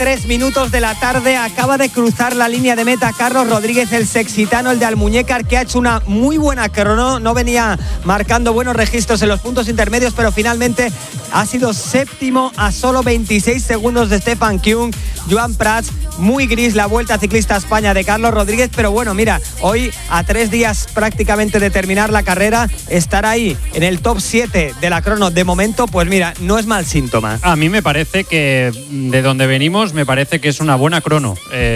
3 minutos de la tarde, acaba de cruzar la línea de meta Carlos Rodríguez, el sexitano, el de Almuñécar, que ha hecho una muy buena crono. No venía marcando buenos registros en los puntos intermedios, pero finalmente ha sido séptimo a solo 26 segundos de Stefan Küng. Joan Prats, muy gris la Vuelta Ciclista a España de Carlos Rodríguez, pero bueno, mira, hoy a 3 días prácticamente de terminar la carrera, estar ahí en el top 7 de la crono de momento, pues mira, no es mal síntoma. A mí me parece que de donde venimos, me parece que es una buena crono,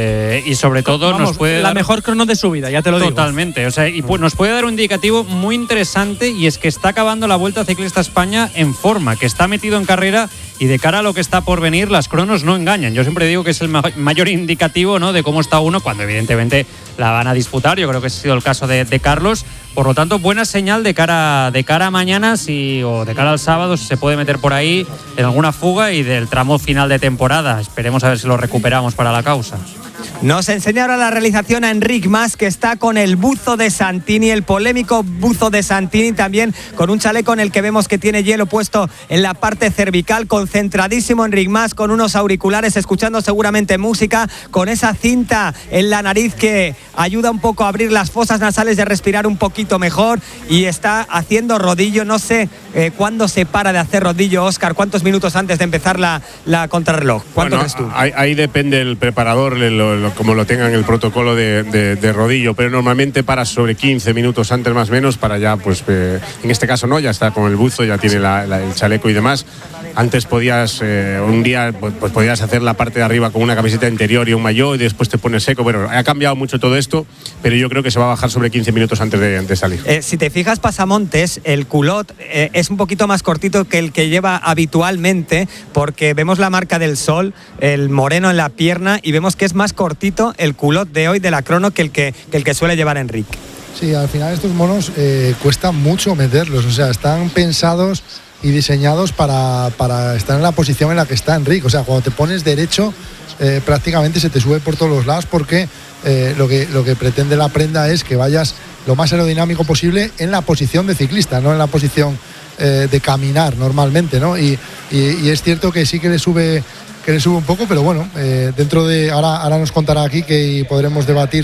y sobre todo nos puede la dar mejor crono de su vida, ya te lo digo. Totalmente, o sea, y nos puede dar un indicativo muy interesante, y es que está acabando la Vuelta Ciclista a España en forma, que está metido en carrera, y de cara a lo que está por venir, las cronos no engañan. Yo siempre digo que es el mayor indicativo, ¿no?, de cómo está uno, cuando evidentemente la van a disputar. Yo creo que ese ha sido el caso de Carlos. Por lo tanto, buena señal de cara a mañana, o de cara al sábado, si se puede meter por ahí en alguna fuga, y del tramo final de temporada. Esperemos a ver si lo recuperamos para la causa. Nos enseña ahora la realización a Enric Mas, que está con el buzo de Santini, el polémico buzo de Santini, también con un chaleco en el que vemos que tiene hielo puesto en la parte cervical. Concentradísimo Enric Mas, con unos auriculares, escuchando seguramente música, con esa cinta en la nariz que ayuda un poco a abrir las fosas nasales y a respirar un poquito mejor, y está haciendo rodillo. No sé cuándo se para de hacer rodillo, Óscar, cuántos minutos antes de empezar la contrarreloj. ¿Cuánto crees tú? Ahí depende el preparador, como lo tengan el protocolo de rodillo, pero normalmente para sobre 15 minutos antes más o menos, para ya, pues en este caso no, ya está con el buzo, ya tiene el chaleco y demás. Antes podías, un día pues podías hacer la parte de arriba con una camiseta interior y un maillot, y después te pones seco. Bueno, ha cambiado mucho todo esto, pero yo creo que se va a bajar sobre 15 minutos antes de salir. Si te fijas, Pasamontes, el culot es un poquito más cortito que el que lleva habitualmente, porque vemos la marca del sol, el moreno en la pierna, y vemos que es más cortito el culot de hoy de la crono que el que suele llevar Enric. Sí, al final estos monos cuesta mucho meterlos, o sea, están pensados y diseñados para estar en la posición en la que está Enric. O sea, cuando te pones derecho, prácticamente se te sube por todos los lados, porque lo que pretende la prenda es que vayas lo más aerodinámico posible en la posición de ciclista, no en la posición de caminar normalmente, ¿no? Y es cierto que sí que le sube un poco, pero bueno, dentro de ahora nos contará aquí, que podremos debatir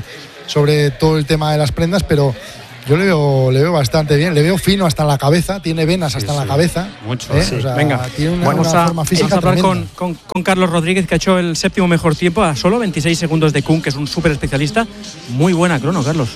sobre todo el tema de las prendas, pero yo le veo bastante bien, le veo fino hasta en la cabeza, tiene venas hasta en la cabeza. Mucho. Sí. O sea, venga, tiene una forma física. Vamos a hablar con Carlos Rodríguez, que ha hecho el séptimo mejor tiempo a solo 26 segundos de Küng, que es un súper especialista. Muy buena crono, Carlos.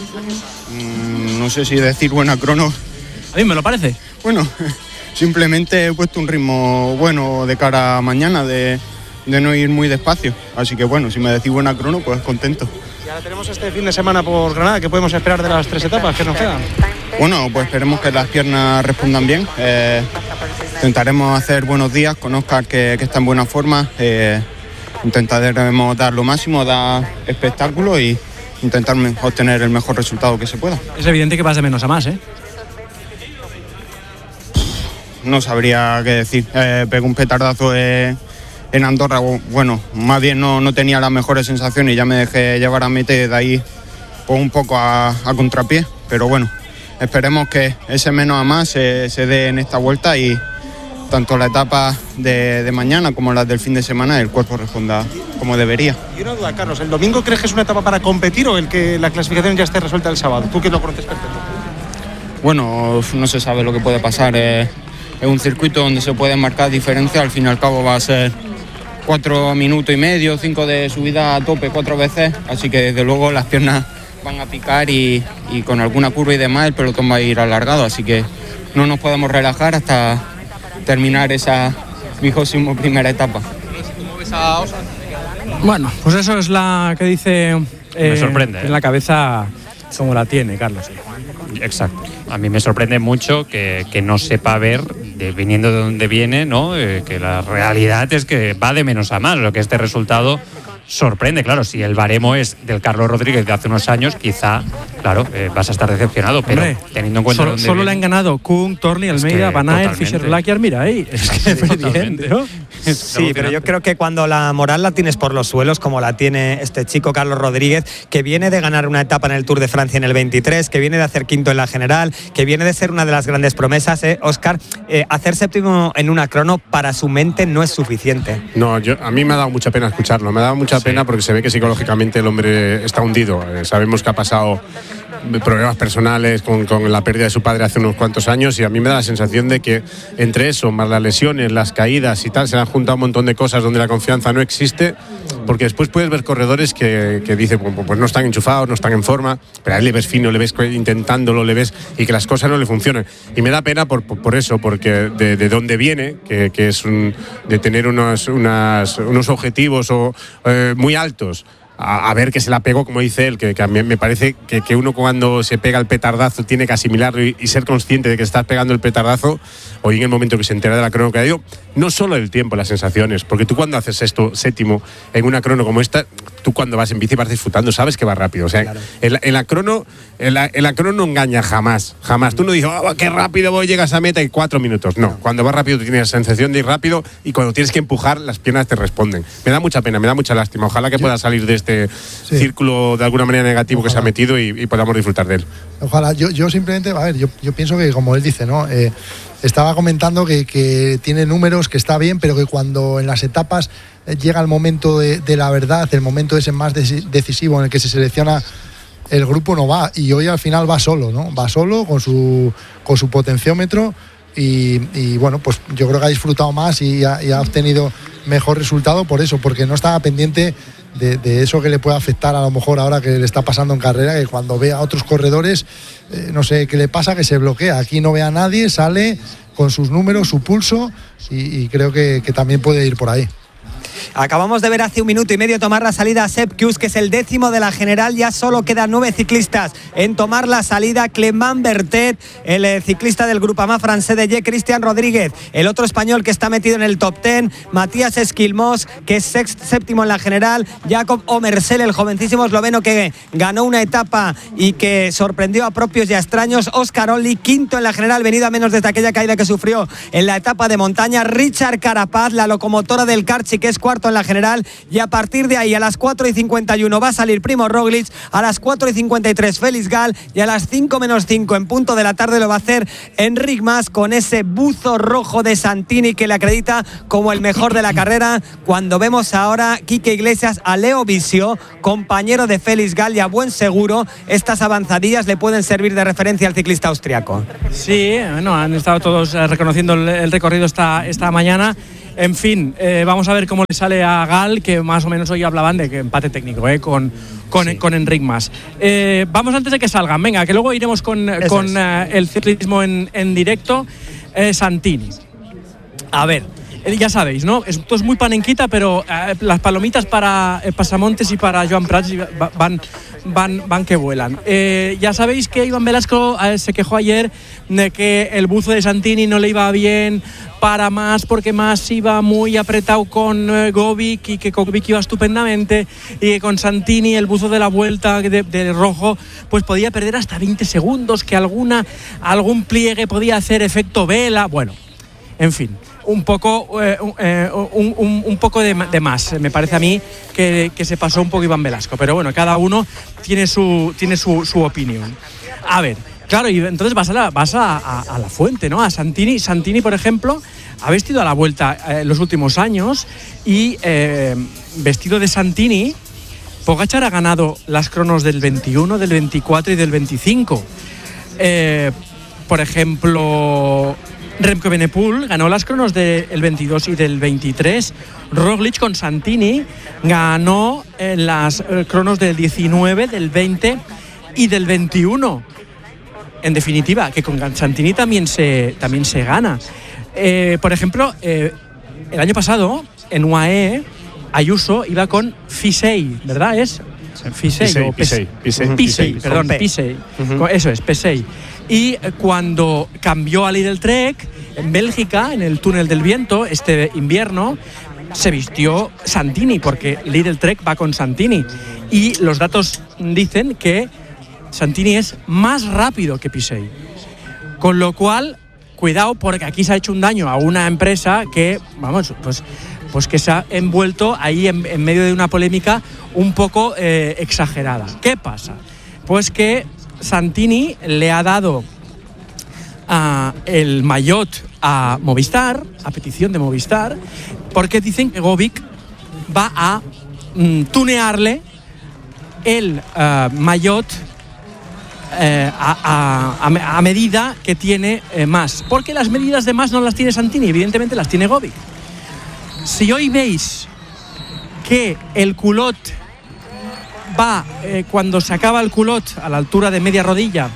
No sé si decir buena crono. A mí me lo parece. Bueno, simplemente he puesto un ritmo bueno de cara a mañana, de no ir muy despacio. Así que bueno, si me decís buena crono, pues contento. Y ahora tenemos este fin de semana por Granada. ¿Qué podemos esperar de las 3 etapas que nos quedan? Bueno, pues esperemos que las piernas respondan bien. Intentaremos hacer buenos días con Óscar, que está en buena forma. Intentaremos dar lo máximo, dar espectáculo y intentar obtener el mejor resultado que se pueda. Es evidente que vas de menos a más, ¿eh? No sabría qué decir. Pegó un petardazo en Andorra. Bueno, más bien no tenía las mejores sensaciones y ya me dejé llevar a meta, y de ahí pues, un poco a contrapié. Pero bueno, esperemos que ese menos a más se dé en esta vuelta, y tanto la etapa de mañana como las del fin de semana el cuerpo responda como debería. Y una duda, Carlos, ¿el domingo crees que es una etapa para competir, o el que la clasificación ya esté resuelta el sábado? Tú que lo conoces perfecto. Bueno, no se sabe lo que puede pasar. Es un circuito donde se puede marcar diferencia. Al fin y al cabo va a ser 4 minutos y medio, 5 de subida a tope 4 veces, así que desde luego las piernas van a picar, y con alguna curva y demás el pelotón va a ir alargado, así que no nos podemos relajar hasta terminar esa 21ª etapa. ¿Cómo ves a Óscar? Bueno, pues eso es la que dice Me sorprende, en la cabeza como la tiene, Carlos. Exacto. A mí me sorprende mucho que no sepa ver, viniendo de donde viene, ¿no? Que la realidad es que va de menos a más, lo que este resultado sorprende. Claro, si el baremo es del Carlos Rodríguez de hace unos años, quizá, claro, vas a estar decepcionado, pero teniendo en cuenta solo le han ganado Kuhn, Thorny, Almeida, Van Aert, Fischer Blackjar, mira ahí. Es que bien, ¿no? Sí, pero yo creo que cuando la moral la tienes por los suelos, como la tiene este chico Carlos Rodríguez, que viene de ganar una etapa en el Tour de Francia en el 23, que viene de hacer quinto en la general, que viene de ser una de las grandes promesas, Óscar, hacer séptimo en una crono para su mente no es suficiente. No, a mí me ha dado mucha pena escucharlo, me ha dado mucha pena porque se ve que psicológicamente el hombre está hundido. Sabemos que ha pasado problemas personales con la pérdida de su padre hace unos cuantos años, y a mí me da la sensación de que entre eso, más las lesiones, las caídas y tal, se han juntado un montón de cosas donde la confianza no existe, porque después puedes ver corredores que dicen, pues no están enchufados, no están en forma, pero a él le ves fino, le ves intentándolo, le ves, y que las cosas no le funcionan. Y me da pena por eso, porque de dónde viene, que es de tener unos objetivos muy altos, a ver que se la pegó, como dice él, que a mí me parece que uno cuando se pega el petardazo tiene que asimilarlo y ser consciente de que estás pegando el petardazo, o en el momento que se entera de la crono que ha ido, no solo el tiempo, las sensaciones, porque tú cuando haces esto séptimo en una crono como esta, tú cuando vas en bici vas disfrutando, sabes que va rápido, o sea, claro. en la crono no engaña jamás, tú no dices, qué rápido voy, llegas a meta en 4 minutos, no, cuando vas rápido tú tienes la sensación de ir rápido, y cuando tienes que empujar las piernas te responden. Me da mucha pena, me da mucha lástima, ojalá que pueda salir de este círculo de alguna manera negativo que se ha metido y podamos disfrutar de él. Ojalá. Yo simplemente, a ver, yo pienso que, como él dice, ¿no? Estaba comentando que tiene números, que está bien, pero que cuando en las etapas llega el momento de la verdad, el momento ese más decisivo en el que se selecciona el grupo, no va, y hoy al final va solo, ¿no? Va solo con su potenciómetro y bueno, pues yo creo que ha disfrutado más y ha obtenido mejor resultado por eso, porque no estaba pendiente de eso que le puede afectar a lo mejor ahora que le está pasando en carrera, que cuando ve a otros corredores, no sé qué le pasa, que se bloquea. Aquí no ve a nadie, sale con sus números, su pulso, y creo que también puede ir por ahí. Acabamos de ver hace 1 minuto y medio tomar la salida a Sepp Kuss, que es el 10º de la general. Ya solo quedan 9 ciclistas en tomar la salida. Clément Bertet, el ciclista del Groupama francés de Christian Rodríguez, el otro español que está metido en el top 10, Matías Esquilmós, que es séptimo en la general, Jakob Omersel, el jovencísimo esloveno que ganó una etapa y que sorprendió a propios y a extraños, Óscar Onley, quinto en la general, venido a menos desde aquella caída que sufrió en la etapa de montaña, Richard Carapaz, la locomotora del Karchi, que es cuarto en la general, y a partir de ahí a las 4:51 va a salir Primož Roglič, a las 4:53 Félix Gall, y a las 5:05 en punto de la tarde lo va a hacer Enric Mas con ese buzo rojo de Santini que le acredita como el mejor de la carrera, cuando vemos ahora Quique Iglesias a Leo Visio, compañero de Félix Gall, y a buen seguro estas avanzadillas le pueden servir de referencia al ciclista austriaco. Sí, bueno, han estado todos reconociendo el recorrido esta mañana. En fin, vamos a ver cómo le sale a Gall, que más o menos hoy hablaban de que empate técnico con Enric Mas. Vamos antes de que salgan, venga, que luego iremos con el ciclismo en directo. Santini. A ver, ya sabéis, ¿no? Esto es muy panenquita, pero las palomitas para Pasamontes y para Joan Prats van que vuelan. Ya sabéis que Iván Velasco se quejó ayer de que el buzo de Santini no le iba bien para Mas, porque Mas iba muy apretado con Govic y que Govic iba estupendamente, y que con Santini el buzo de la vuelta de rojo pues podía perder hasta 20 segundos, que algún pliegue podía hacer efecto vela. Bueno, en fin, un poco de más, me parece a mí que se pasó un poco Iván Velasco, pero bueno, cada uno tiene su opinión. A ver, claro, y entonces vas a la fuente, ¿no? A Santini. Santini, por ejemplo, ha vestido a la Vuelta los últimos años, y vestido de Santini, Pogačar ha ganado las cronos del 21, del 24 y del 25. Por ejemplo, Remco Evenepoel ganó las cronos del 22 y del 23. Roglič con Santini ganó las cronos del 19, del 20 y del 21. En definitiva, que con Santini también se gana. Por ejemplo, el año pasado en UAE Ayuso iba con Fisey, ¿verdad? ¿Es? Fisey. Perdón, Fisey. Eso es, Pesey. Y cuando cambió a Lidl Trek en Bélgica, en el túnel del viento, este invierno, se vistió Santini, porque Lidl Trek va con Santini. Y los datos dicen que Santini es más rápido que Pisey. Con lo cual, cuidado, porque aquí se ha hecho un daño a una empresa que, vamos, pues que se ha envuelto ahí en medio de una polémica un poco exagerada. ¿Qué pasa? Pues que Santini le ha dado el maillot a Movistar, a petición de Movistar, porque dicen que Govik va a tunearle el maillot a medida que tiene más. Porque las medidas de más no las tiene Santini, evidentemente las tiene Govik. Si hoy veis que el culot va, cuando se acaba el culot a la altura de media rodilla,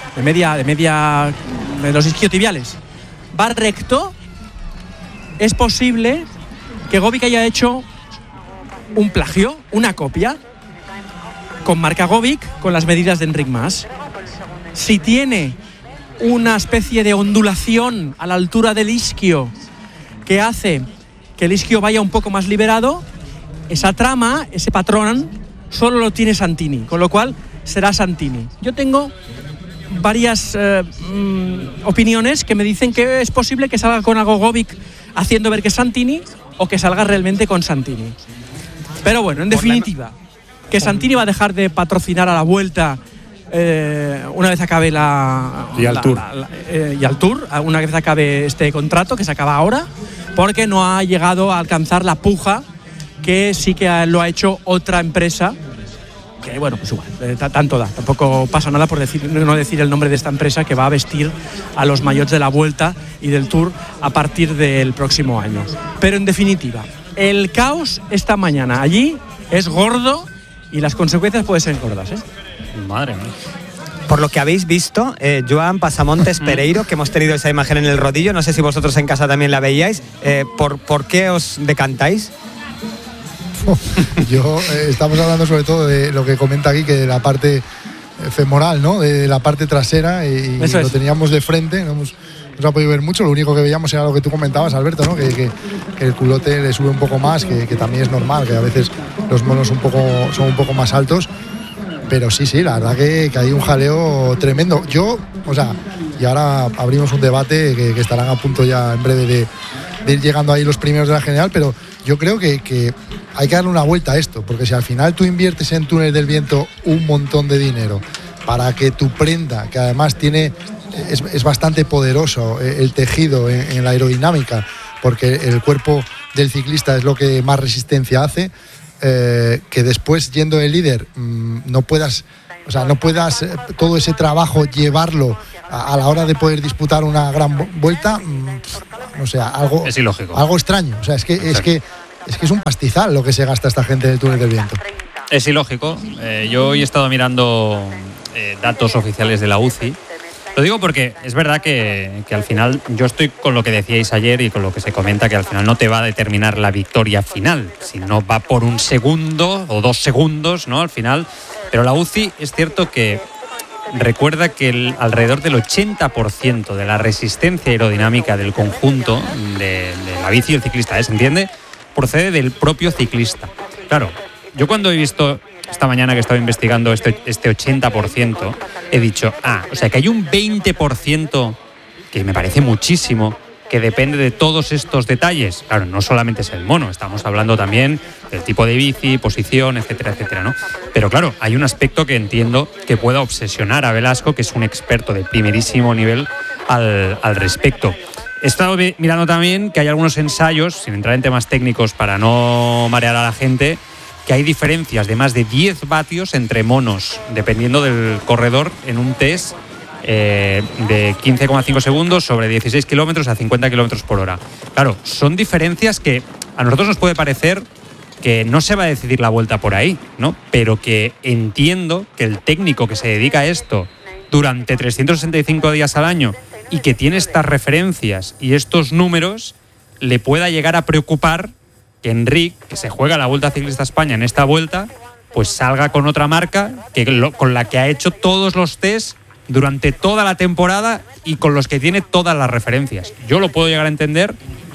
de los isquiotibiales, va recto, es posible que Govik haya hecho un plagio, una copia, con marca Govik, con las medidas de Enric Mas. Si tiene una especie de ondulación a la altura del isquio que hace que el isquio vaya un poco más liberado, esa trama, ese patrón, solo lo tiene Santini, con lo cual será Santini. Yo tengo varias opiniones que me dicen que es posible que salga con algo Govik haciendo ver que es Santini o que salga realmente con Santini. Pero bueno, en definitiva, que Santini va a dejar de patrocinar a la Vuelta una vez acabe y al Tour, una vez acabe este contrato que se acaba ahora, porque no ha llegado a alcanzar la puja que sí que lo ha hecho otra empresa. Que bueno, pues igual, tanto da. Tampoco pasa nada por no decir el nombre de esta empresa que va a vestir a los maillots de la Vuelta y del Tour a partir del próximo año. Pero en definitiva, el caos esta mañana allí es gordo y las consecuencias pueden ser gordas, ¿eh? Madre mía. Por lo que habéis visto, Joan Pasamontes Pereiro, que hemos tenido esa imagen en el rodillo, no sé si vosotros en casa también la veíais, ¿por qué os decantáis? Yo estamos hablando sobre todo de lo que comenta aquí, que de la parte femoral, ¿no? De la parte trasera, y lo teníamos de frente, no se ha podido ver mucho. Lo único que veíamos era lo que tú comentabas, Alberto, ¿no? Que el culote le sube un poco más, que también es normal, que a veces los monos son un poco más altos. Pero sí, la verdad que hay un jaleo tremendo. Y ahora abrimos un debate que estarán a punto ya en breve de ir llegando ahí los primeros de la general, pero yo creo que hay que darle una vuelta a esto, porque si al final tú inviertes en Túnel del Viento un montón de dinero para que tu prenda, que además es bastante poderoso el tejido en la aerodinámica, porque el cuerpo del ciclista es lo que más resistencia hace, que después, yendo de líder, no puedas todo ese trabajo llevarlo a la hora de poder disputar una gran vuelta, algo es ilógico, algo extraño. O sea, es que es un pastizal lo que se gasta esta gente del Túnel del Viento. Es ilógico. Yo hoy he estado mirando datos oficiales de la UCI. Lo digo porque es verdad que al final yo estoy con lo que decíais ayer y con lo que se comenta, que al final no te va a determinar la victoria final, sino va por un segundo o 2 segundos, ¿no? Al final. Pero la UCI es cierto que recuerda que alrededor del 80% de la resistencia aerodinámica del conjunto de la bici y el ciclista, ¿se entiende?, procede del propio ciclista. Claro, yo cuando he visto esta mañana que estaba investigando este 80%, he dicho, o sea que hay un 20% que me parece muchísimo, que depende de todos estos detalles. Claro, no solamente es el mono, estamos hablando también del tipo de bici, posición, etcétera, etcétera, ¿no? Pero claro, hay un aspecto que entiendo que pueda obsesionar a Velasco, que es un experto de primerísimo nivel al respecto. He estado mirando también que hay algunos ensayos, sin entrar en temas técnicos para no marear a la gente, que hay diferencias de más de 10 vatios entre monos, dependiendo del corredor, en un test de 15,5 segundos sobre 16 kilómetros a 50 kilómetros por hora. Claro, son diferencias que a nosotros nos puede parecer que no se va a decidir la vuelta por ahí, ¿no? Pero que entiendo que el técnico que se dedica a esto durante 365 días al año y que tiene estas referencias y estos números, le pueda llegar a preocupar que Enric, que se juega la Vuelta Ciclista España en esta vuelta, pues salga con otra marca con la que ha hecho todos los test durante toda la temporada y con los que tiene todas las referencias. Yo lo puedo llegar a entender,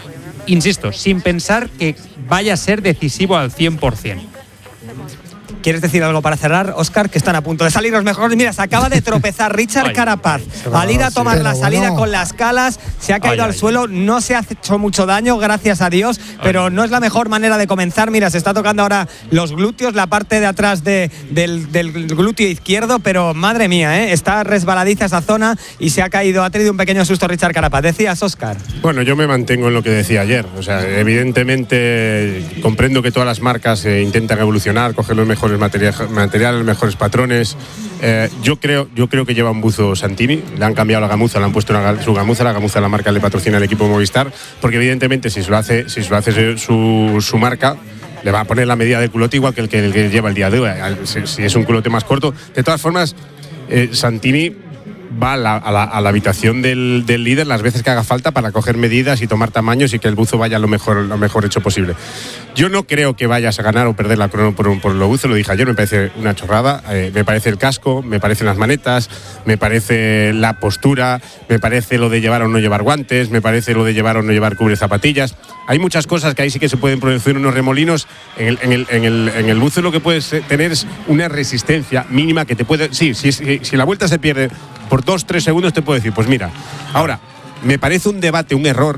insisto, sin pensar que vaya a ser decisivo al 100%. ¿Quieres decir algo para cerrar, Óscar? Que están a punto de salir los mejores. Mira, se acaba de tropezar Richard Carapaz. Al ir a tomar la salida con las calas, se ha caído al suelo. No se ha hecho mucho daño, gracias a Dios, pero no es la mejor manera de comenzar. Mira, se está tocando ahora los glúteos, la parte de atrás del glúteo izquierdo, pero madre mía, está resbaladiza esa zona y se ha caído. Ha tenido un pequeño susto Richard Carapaz. ¿Decías, Óscar? Bueno, yo me mantengo en lo que decía ayer. O sea, evidentemente comprendo que todas las marcas intentan evolucionar, coger los mejores materiales, mejores patrones. Yo creo que lleva un buzo Santini, le han cambiado la gamuza, le han puesto su gamuza, la gamuza de la marca le patrocina el equipo Movistar, porque evidentemente si se lo hace su marca, le va a poner la medida del culote igual que el que lleva el día de hoy, si es un culote más corto. De todas formas, Santini va a la habitación del líder las veces que haga falta para coger medidas y tomar tamaños y que el buzo vaya lo mejor hecho posible. Yo no creo que vayas a ganar o perder la crono por el buzo, lo dije ayer, me parece una chorrada. Me parece el casco, me parecen las manetas, me parece la postura, me parece lo de llevar o no llevar guantes, me parece lo de llevar o no llevar cubre zapatillas. Hay muchas cosas que ahí sí que se pueden producir unos remolinos. En el buzo lo que puedes tener es una resistencia mínima que te puede... Sí, si la vuelta se pierde por 2-3 segundos te puedo decir, pues mira, ahora, me parece un error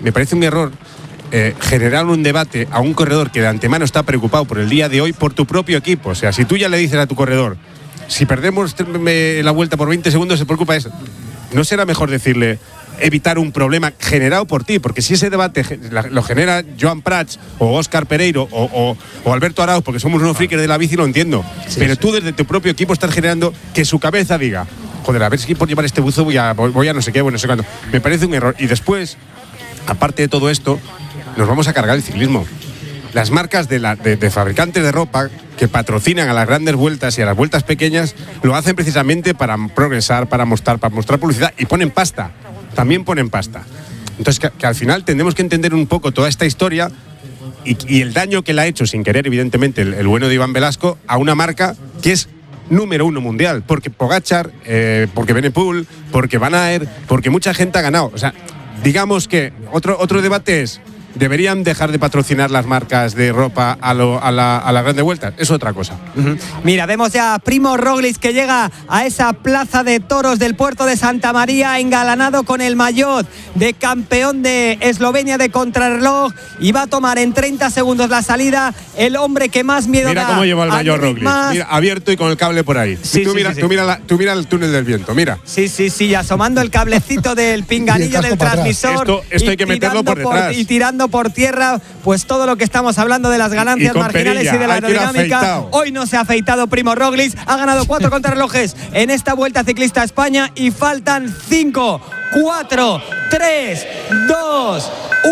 generar un debate a un corredor que de antemano está preocupado por el día de hoy por tu propio equipo. O sea, si tú ya le dices a tu corredor, si perdemos la vuelta por 20 segundos se preocupa eso, ¿no será mejor decirle evitar un problema generado por ti? Porque si ese debate lo genera Joan Prats o Óscar Pereiro o Alberto Arauz, porque somos unos frikis de la bici, lo entiendo, pero tú desde tu propio equipo estás generando que su cabeza diga, joder, a ver si por llevar este buzo voy a no sé qué, bueno, no sé cuándo. Me parece un error. Y después, aparte de todo esto, nos vamos a cargar el ciclismo. Las marcas de fabricantes de ropa que patrocinan a las grandes vueltas y a las vueltas pequeñas lo hacen precisamente para progresar, para mostrar publicidad, y ponen pasta. También ponen pasta. Entonces, que al final tendremos que entender un poco toda esta historia y el daño que le ha hecho, sin querer, evidentemente, el bueno de Iván Velasco, a una marca que es número 1 mundial, porque Pogačar, porque Benepul, porque Van Aert, porque mucha gente ha ganado. O sea, digamos que otro debate es, ¿deberían dejar de patrocinar las marcas de ropa a la grande vuelta? Es otra cosa. Mira, vemos ya a Primo Roglič que llega a esa plaza de toros del puerto de Santa María, engalanado con el maillot de campeón de Eslovenia de contrarreloj, y va a tomar en 30 segundos la salida el hombre que más miedo da. Mira cómo lleva el maillot Roglič. Mira, abierto y con el cable por ahí. Sí, tú mira el túnel del viento, mira. Sí, y asomando el cablecito del pinganillo del transmisor. Esto hay que meterlo por detrás. Y tirando por tierra, pues todo lo que estamos hablando de las ganancias marginales y de la aerodinámica. Hoy no se ha afeitado Primo Roglič, ha ganado 4 contrarrelojes en esta Vuelta Ciclista a España y faltan 5, 4, 3, 2,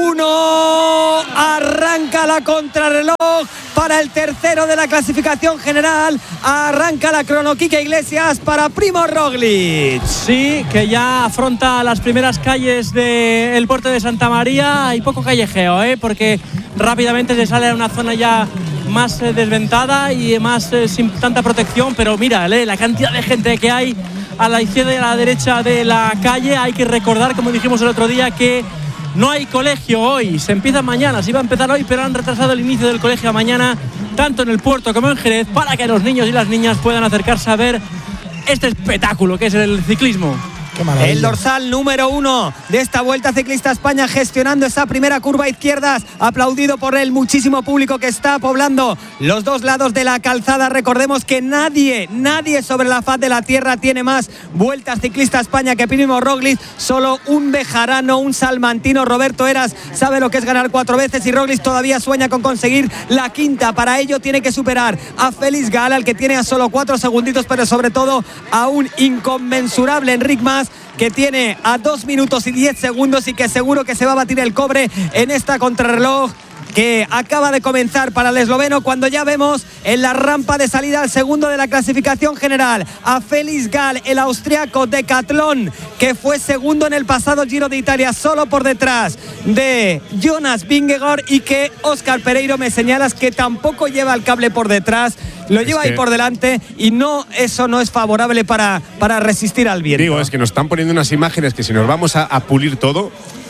1. Arranca la contrarreloj para el tercero de la clasificación general. Arranca la crono Quique Iglesias para Primo Roglič. Sí, que ya afronta las primeras calles del puerto de Santa María. Hay poco callejeo, porque rápidamente se sale a una zona ya más desventada y más sin tanta protección. Pero mira, la cantidad de gente que hay a la izquierda y a la derecha de la calle. Hay que recordar, como dijimos el otro día, que no hay colegio hoy, se empieza mañana, se iba a empezar hoy, pero han retrasado el inicio del colegio a mañana, tanto en el puerto como en Jerez, para que los niños y las niñas puedan acercarse a ver este espectáculo que es el ciclismo. El dorsal número 1 de esta Vuelta Ciclista a España, gestionando esa primera curva a izquierdas, aplaudido por el muchísimo público que está poblando los dos lados de la calzada. Recordemos que nadie sobre la faz de la tierra tiene más Vueltas Ciclista a España que Primo Roglič. Solo un bejarano, un salmantino, Roberto Heras, sabe lo que es ganar 4 veces, y Roglič todavía sueña con conseguir la quinta. Para ello tiene que superar a Félix Gall, al que tiene a solo 4 segunditos, pero sobre todo a un inconmensurable Enric Mas, que tiene a 2 minutos y 10 segundos y que seguro que se va a batir el cobre en esta contrarreloj que acaba de comenzar para el esloveno, cuando ya vemos en la rampa de salida al segundo de la clasificación general a Félix Gall, el austriaco Decathlon, que fue segundo en el pasado Giro de Italia, solo por detrás de Jonas Vingegaard, y que Óscar Pereiro, me señalas que tampoco lleva el cable por detrás, lo lleva ahí por delante, y eso no es favorable para resistir al viento. Digo, es que nos están poniendo unas imágenes que si nos vamos a pulir todo,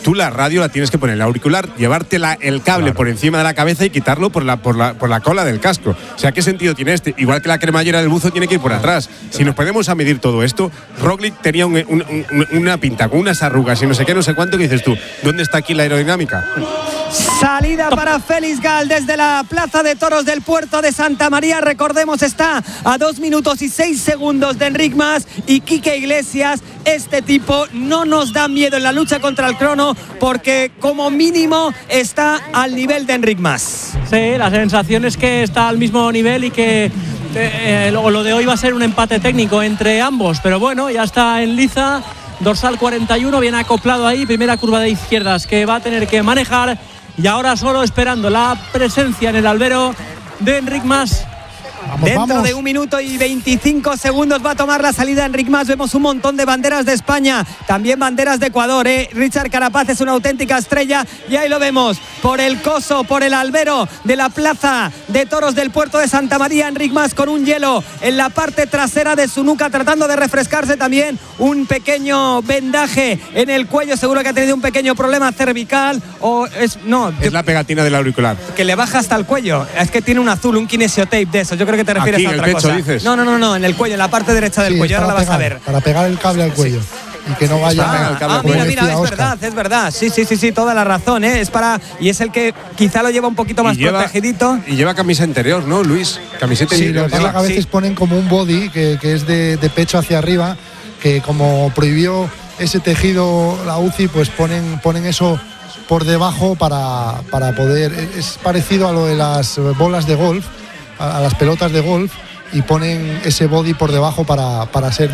tú la radio la tienes que poner el auricular, llevarte el cable por encima de la cabeza y quitarlo por la cola del casco. O sea, ¿qué sentido tiene este? Igual que la cremallera del buzo tiene que ir por atrás. Si nos ponemos a medir todo esto, Roglic tenía una pinta con unas arrugas y no sé qué, no sé cuánto, que dices tú, ¿dónde está aquí la aerodinámica? Salida para Félix Gal desde la Plaza de Toros del Puerto de Santa María. Recordemos, está a 2 minutos y 6 segundos de Enric Mas y Quique Iglesias. Este tipo no nos da miedo en la lucha contra el crono porque como mínimo está al nivel de Enric Mas. Sí, la sensación es que está al mismo nivel y que lo de hoy va a ser un empate técnico entre ambos. Pero bueno, ya está en liza. Dorsal 41, bien acoplado ahí. Primera curva de izquierdas que va a tener que manejar. Y ahora solo esperando la presencia en el albero de Enric Mas. Dentro de 1 minuto y 25 segundos va a tomar la salida Enric Mas. Vemos un montón de banderas de España, también banderas de Ecuador. Richard Carapaz es una auténtica estrella y ahí lo vemos por el coso, por el albero de la Plaza de Toros del Puerto de Santa María. Enric Mas con un hielo en la parte trasera de su nuca, tratando de refrescarse, también un pequeño vendaje en el cuello. Seguro que ha tenido un pequeño problema cervical o es la pegatina del auricular que le baja hasta el cuello. Es que tiene un azul, un kinesiotape de eso. Yo creo que te refieres aquí, a otra el pecho, cosa. Dices. No, en el cuello, en la parte derecha del cuello. Ahora la vas a ver. Para pegar el cable al cuello. Y que no vaya mira, es verdad. Sí, toda la razón, ¿eh? Es para. Y es el que quizá lo lleva un poquito más protegidito. Y lleva camisa interior, ¿no, Luis? Camiseta interior. Sí, a veces ponen como un body que es de pecho hacia arriba, que como prohibió ese tejido la UCI, pues ponen eso por debajo para poder. Es parecido a lo de las bolas de golf, a las pelotas de golf, y ponen ese body por debajo para ser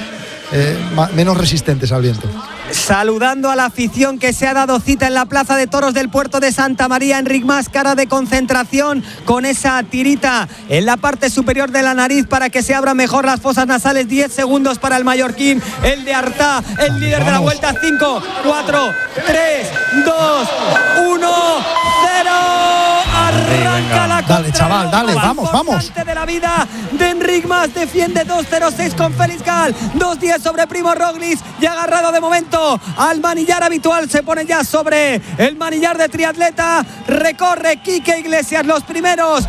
menos resistentes al viento. Saludando a la afición que se ha dado cita en la Plaza de Toros del Puerto de Santa María. Enric Mas, cara de concentración, con esa tirita en la parte superior de la nariz para que se abran mejor las fosas nasales. 10 segundos para el mallorquín, el de Artà, el líder de la vuelta. 5, 4, 3, 2, 1, 0. Arranca la contra. Dale, chaval, dale, vamos. De la vida de Enric Mas, defiende 2.06 con Félix Gal, 2.10 sobre Primo Roglic y agarrado de momento al manillar habitual. Se pone ya sobre el manillar de triatleta. Recorre Quique Iglesias los primeros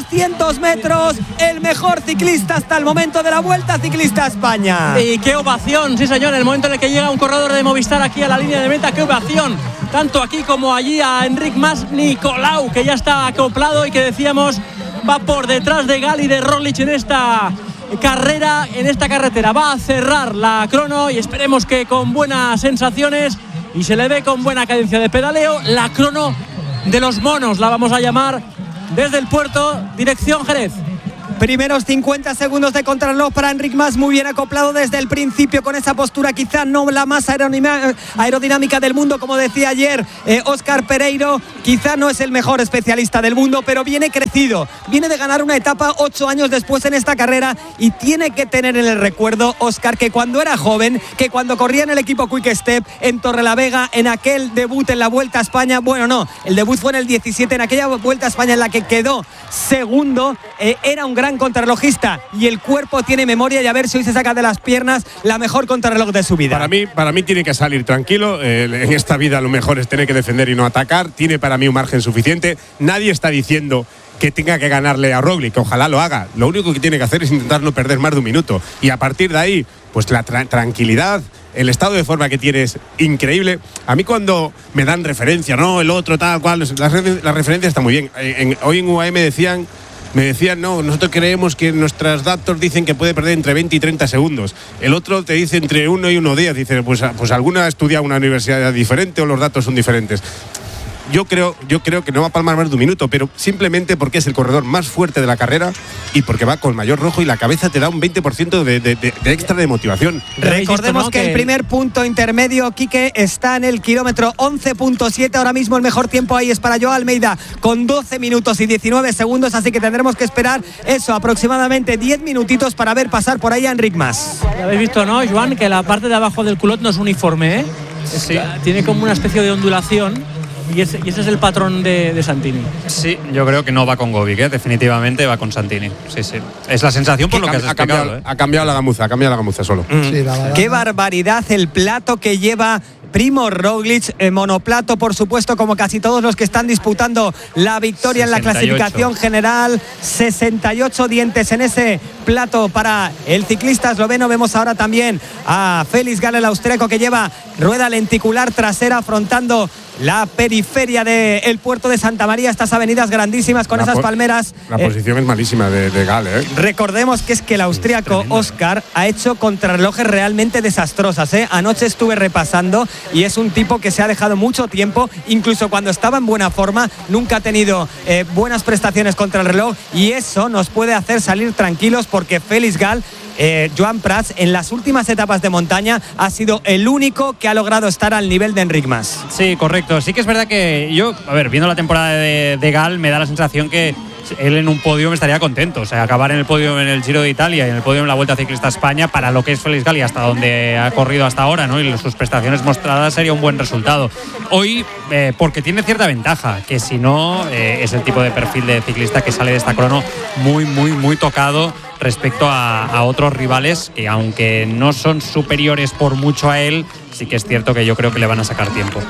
200 metros, el mejor ciclista hasta el momento de la Vuelta Ciclista a España. Y qué ovación, sí señor, en el momento en el que llega un corredor de Movistar aquí a la línea de meta, qué ovación, tanto aquí como allí a Enric Mas. Nicolau, que ya está acoplado y que decíamos va por detrás de Gal y de Roglic en esta carrera, en esta carretera. Va a cerrar la crono y esperemos que con buenas sensaciones, y se le ve con buena cadencia de pedaleo, la crono de los monos, la vamos a llamar, desde el puerto, dirección Jerez. Primeros 50 segundos de contrarreloj para Enric Mas, muy bien acoplado desde el principio con esa postura, quizá no la más aerodinámica del mundo, como decía ayer Óscar Pereiro. Quizá no es el mejor especialista del mundo, pero viene crecido, viene de ganar una etapa 8 años después en esta carrera, y tiene que tener en el recuerdo, Óscar, que cuando era joven, que cuando corría en el equipo Quick Step en Torrelavega, en aquel debut en la Vuelta a España, el debut fue en el 17, en aquella Vuelta a España en la que quedó segundo, era un gran contrarrelojista, y el cuerpo tiene memoria, y a ver si hoy se saca de las piernas la mejor contrarreloj de su vida. Para mí tiene que salir tranquilo. En esta vida lo mejor es tener que defender y no atacar. Tiene para mí un margen suficiente. Nadie está diciendo que tenga que ganarle a Roglic, ojalá lo haga. Lo único que tiene que hacer es intentar no perder más de un minuto, y a partir de ahí, pues la tranquilidad, el estado de forma que tiene es increíble. A mí cuando me dan referencia, no, el otro, tal cual, la referencia está muy bien. Hoy en UAE me decían, no, nosotros creemos que nuestros datos dicen que puede perder entre 20 y 30 segundos. El otro te dice entre 1 y 1.10. Dice, pues alguna ha estudiado una universidad diferente o los datos son diferentes. Yo creo que no va a palmar más de un minuto, pero simplemente porque es el corredor más fuerte de la carrera y porque va con mayor rojo, y la cabeza te da un 20% de extra de motivación. Recordemos que el primer punto intermedio, Quique, está en el kilómetro 11.7. Ahora mismo el mejor tiempo ahí es para Joao Almeida, con 12 minutos y 19 segundos, así que tendremos que esperar eso, aproximadamente 10 minutitos para ver pasar por ahí a Enric Mas. Ya habéis visto, ¿no, Joan? Que la parte de abajo del culot no es uniforme, ¿eh? Sí. Tiene como una especie de ondulación. Y ese es el patrón de Santini. Sí, yo creo que no va con Govic, definitivamente va con Santini. Sí. Es la sensación por lo que has explicado. Ha cambiado la gamuza solo. Sí, Qué barbaridad el plato que lleva Primož Roglič, monoplato, por supuesto, como casi todos los que están disputando la victoria 68. En la clasificación general. 68 dientes en ese plato para el ciclista esloveno. Vemos ahora también a Felix Gall, el austríaco, que lleva rueda lenticular trasera afrontando la periferia del puerto de Santa María, estas avenidas grandísimas con esas palmeras. La posición es malísima de Gall, ¿eh? Recordemos que es que el austríaco Oscar ha hecho contrarrelojes realmente desastrosas, ¿eh? Anoche estuve repasando y es un tipo que se ha dejado mucho tiempo, incluso cuando estaba en buena forma, nunca ha tenido buenas prestaciones contra el reloj, y eso nos puede hacer salir tranquilos porque Felix Gall, Joan Prats, en las últimas etapas de montaña ha sido el único que ha logrado estar al nivel de Enric Mas. Sí, correcto. Sí que es verdad que yo, viendo la temporada de Gall, me da la sensación que él en un podio me estaría contento. O sea, acabar en el podio en el Giro de Italia y en el podio en la Vuelta Ciclista España, para lo que es Felix Gall y hasta donde ha corrido hasta ahora, ¿no? Y sus prestaciones mostradas, sería un buen resultado. Hoy, porque tiene cierta ventaja, que si no, es el tipo de perfil de ciclista que sale de esta crono muy tocado respecto a otros rivales que, aunque no son superiores por mucho a él, sí que es cierto que yo creo que le van a sacar tiempo.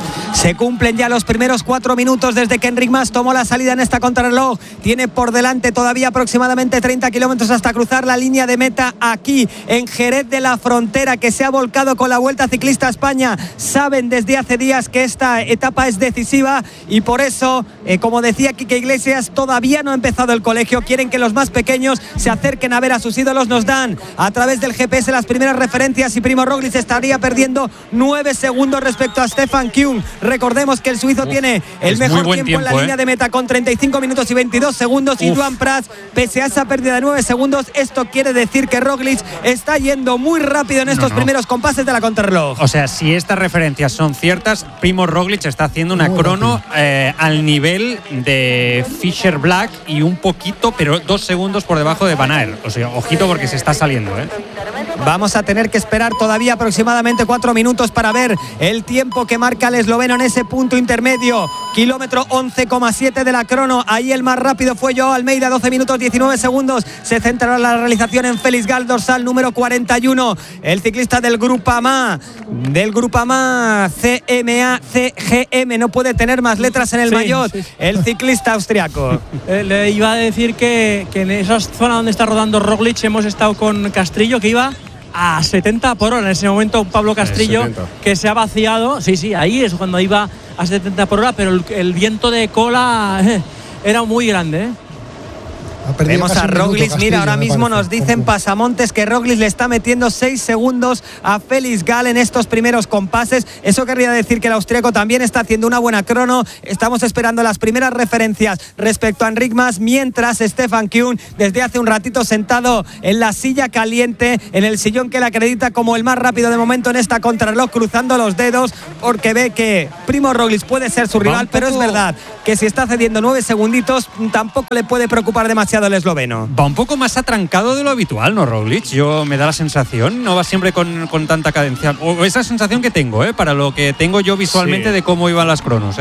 Se cumplen ya los primeros 4 minutos desde que Enric Mas tomó la salida en esta contrarreloj. Tiene por delante todavía aproximadamente 30 kilómetros hasta cruzar la línea de meta aquí en Jerez de la Frontera, que se ha volcado con la Vuelta Ciclista España. Saben desde hace días que esta etapa es decisiva y por eso, como decía Quique Iglesias, todavía no ha empezado el colegio. Quieren que los más pequeños se acerquen a ver a sus ídolos. Nos dan a través del GPS las primeras referencias y Primož Roglič estaría perdiendo 9 segundos respecto a Stefan Küng. Recordemos que el suizo tiene el mejor tiempo en la línea de meta con 35 minutos y 22 segundos. Y Joan Prats, pese a esa pérdida de 9 segundos, esto quiere decir que Roglič está yendo muy rápido en estos primeros compases de la contrarreloj. O sea, si estas referencias son ciertas, Primož Roglič está haciendo una crono al nivel de Fischer Black y un poquito, pero 2 segundos por debajo de Van Aert. O sea, ojito porque se está saliendo, ¿eh? Vamos a tener que esperar todavía aproximadamente 4 minutos para ver el tiempo que marca el esloveno en ese punto intermedio. Kilómetro 11,7 de la crono. Ahí el más rápido fue Joao Almeida, 12 minutos 19 segundos. Se centrará la realización en Felix Gall, dorsal número 41. El ciclista del Groupama CMA-CGM, no puede tener más letras en el maillot. Sí. El ciclista austriaco. Le iba a decir que en esa zona donde está rodando Roglič hemos estado con Castrillo, que iba a 70 por hora en ese momento. Pablo Castrillo, que se ha vaciado. Sí, ahí es cuando iba a 70 por hora, pero el viento de cola era muy grande, ¿eh? Vemos a Roglič, mira, ahora mismo nos dicen Pasamontes que Roglič le está metiendo 6 segundos a Felix Gall en estos primeros compases. Eso querría decir que el austríaco también está haciendo una buena crono. Estamos esperando las primeras referencias respecto a Enric Mas, mientras Stefan Küng, desde hace un ratito sentado en la silla caliente, en el sillón que le acredita como el más rápido de momento en esta contrarreloj, cruzando los dedos porque ve que Primož Roglič puede ser su rival, pero es verdad que si está cediendo 9 segunditos tampoco le puede preocupar demasiado el esloveno. Va un poco más atrancado de lo habitual, ¿no, Roglič? Yo me da la sensación, no va siempre con tanta cadencia, o esa sensación que tengo, para lo que tengo yo visualmente de cómo iban las cronos,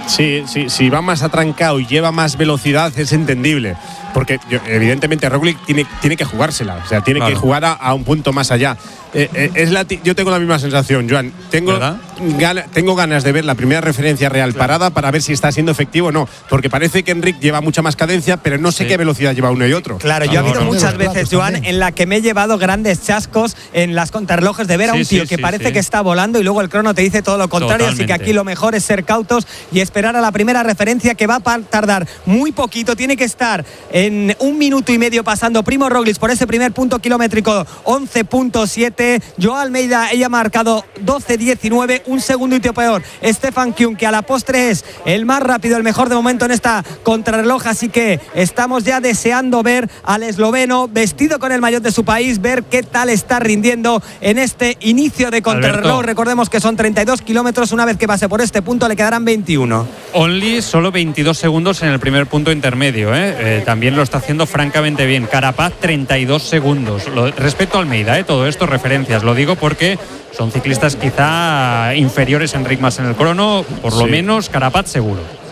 Sí, va más atrancado y lleva más velocidad, es entendible. Porque evidentemente Roglič tiene que jugársela, o sea, tiene que jugar a un punto más allá. Yo tengo la misma sensación, Joan. Tengo ganas de ver la primera referencia real parada para ver si está siendo efectivo o no. Porque parece que Enric lleva mucha más cadencia, pero no sé qué velocidad lleva uno y otro. Claro, yo he habido muchas veces, Joan, en la que me he llevado grandes chascos en las contrarrelojes de ver a un tío que parece que está volando y luego el crono te dice todo lo contrario. Totalmente. Así que aquí lo mejor es ser cautos y esperar a la primera referencia, que va a tardar muy poquito. Tiene que estar en 1 minuto y medio pasando Primož Roglič por ese primer punto kilométrico, 11.7. Joao Almeida, ella ha marcado 12.19, un segundito peor Stefan Küng, que a la postre es el más rápido, el mejor de momento en esta contrarreloj. Así que estamos ya deseando ver al esloveno vestido con el maillot de su país, ver qué tal está rindiendo en este inicio de contrarreloj. Alberto, recordemos que son 32 kilómetros, una vez que pase por este punto le quedarán 21. Only solo 22 segundos en el primer punto intermedio, también lo está haciendo francamente bien. Carapaz 32 segundos. Respecto a Almeida, todo esto referencias, lo digo porque son ciclistas quizá inferiores a Enric Mas en el crono, por lo menos Carapaz seguro.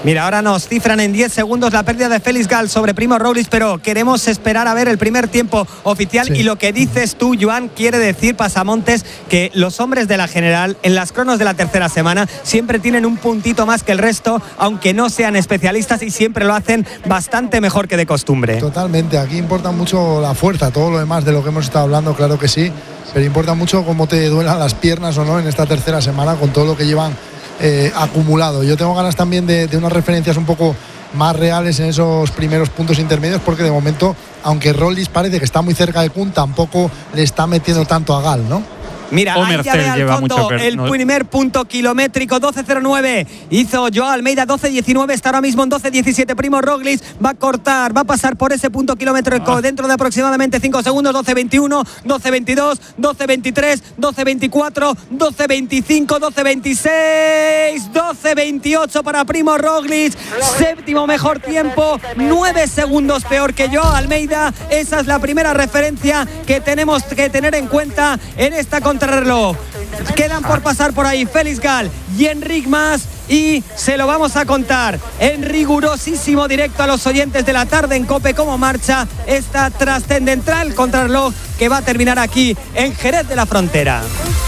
Mira, ahora nos cifran en 10 segundos la pérdida de Félix Gall sobre Primo Roglic, pero queremos esperar a ver el primer tiempo oficial. Sí. Y lo que dices tú, Joan, quiere decir, Pasamontes, que los hombres de la general en las cronos de la tercera semana siempre tienen un puntito más que el resto, aunque no sean especialistas, y siempre lo hacen bastante mejor que de costumbre. Totalmente, aquí importa mucho la fuerza, todo lo demás de lo que hemos estado hablando, claro que sí, pero importa mucho cómo te duelan las piernas o no en esta tercera semana con todo lo que llevan acumulado. Yo tengo ganas también de unas referencias un poco más reales en esos primeros puntos intermedios, porque de momento, aunque Roglic parece que está muy cerca de Kuhn, tampoco le está metiendo tanto a Gall, ¿no? Mira, ahí ya ve al fondo el primer punto kilométrico, 12.09 hizo Joao Almeida, 12.19 está ahora mismo en 12.17 Primo Roglic, va a cortar, va a pasar por ese punto kilométrico dentro de aproximadamente 5 segundos, 12.21, 12.22, 12.23, 12.24, 12.25, 12.26, 12.28 para Primo Roglic, séptimo mejor tiempo, 9 segundos peor que Joao Almeida. Esa es la primera referencia que tenemos que tener en cuenta en esta contrarreloj. Quedan por pasar por ahí Félix Gall y Enric Mas, y se lo vamos a contar en rigurosísimo directo a los oyentes de la tarde en COPE cómo marcha esta trascendental contrarreloj que va a terminar aquí en Jerez de la Frontera.